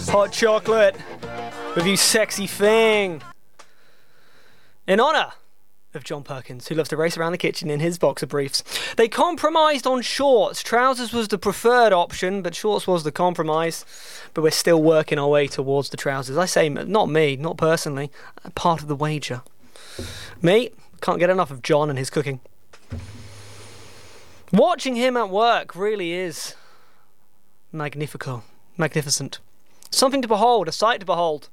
Hot chocolate with you sexy thing. In honour of John Perkins, who loves to race around the kitchen in his boxer briefs. They compromised on shorts. Trousers was the preferred option, but shorts was the compromise. But we're still working our way towards the trousers. I say, not me, not personally. Part of the wager. Me, can't get enough of John and his cooking. Watching him at work really is magnificent. Something to behold, a sight to behold.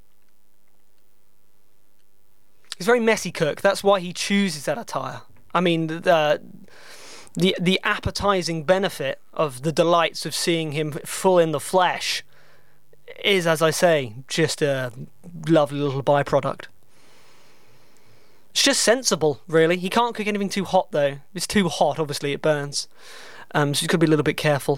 He's a very messy cook. That's why he chooses that attire. I mean, the appetising benefit of the delights of seeing him full in the flesh is, as I say, just a lovely little byproduct. It's just sensible, really. He can't cook anything too hot, though. If it's too hot, obviously, it burns. So he's got to be a little bit careful.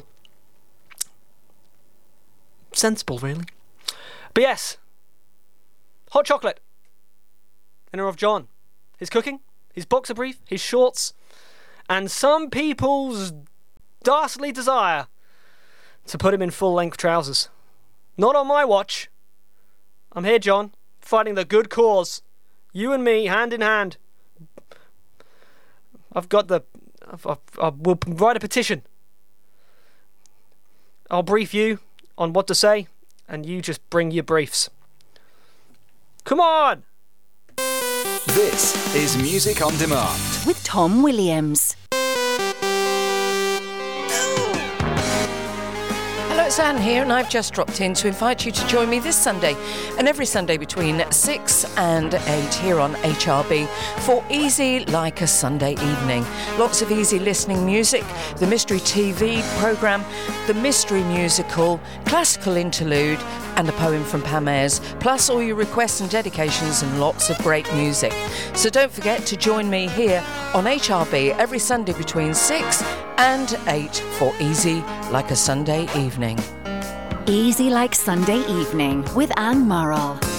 Sensible, really. But yes, hot chocolate. In honour of John. His cooking, his boxer brief, his shorts, and some people's dastardly desire to put him in full-length trousers. Not on my watch. I'm here, John, fighting the good cause. You and me, hand in hand. We'll write a petition. I'll brief you on what to say, and you just bring your briefs. Come on! This is Music on Demand with Tom Williams. Hello, it's Anne here, and I've just dropped in to invite you to join me this Sunday and every Sunday between 6 and 8 here on HRB for Easy Like a Sunday Evening. Lots of easy listening music, the Mystery TV programme, the Mystery Musical, classical interlude, and a poem from Pam Ayres, plus all your requests and dedications and lots of great music. So don't forget to join me here on HRB every Sunday between 6 and 8 for Easy Like a Sunday Evening. Easy Like Sunday Evening with Anne Murrell.